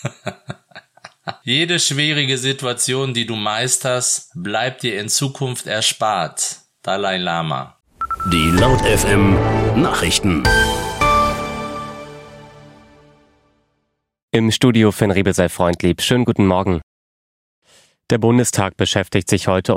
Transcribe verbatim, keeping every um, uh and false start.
Jede schwierige Situation, die du meisterst, bleibt dir in Zukunft erspart. Dalai Lama. Die Laut F M Nachrichten. Im Studio Finn Riebel sei freundlieb. Schönen guten Morgen. Der Bundestag beschäftigt sich heute